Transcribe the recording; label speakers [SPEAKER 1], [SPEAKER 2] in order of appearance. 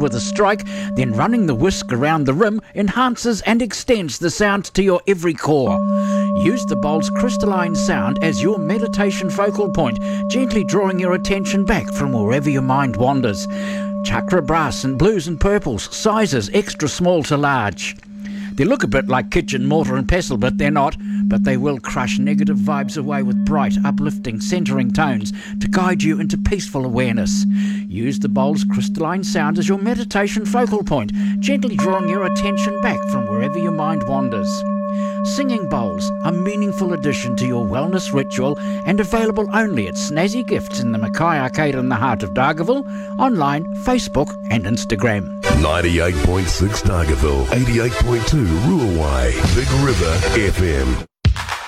[SPEAKER 1] with a strike, then running the whisk around the rim enhances and extends the sound to your every core. Use the bowl's crystalline sound as your meditation focal point, gently drawing your attention back from wherever your mind wanders. Chakra brass and blues and purples, sizes extra small to large. They look a bit like kitchen mortar and pestle, but they're not. But they will crush negative vibes away with bright, uplifting, centering tones to guide you into peaceful awareness. Use the bowl's crystalline sound as your meditation focal point, gently drawing your attention back from wherever your mind wanders. Singing bowls, a meaningful addition to your wellness ritual and available only at Snazzy Gifts in the Mackay Arcade in the heart of Dargaville, online, Facebook and Instagram.
[SPEAKER 2] 98.6 Dargaville, 88.2 Ruawai, Big River FM.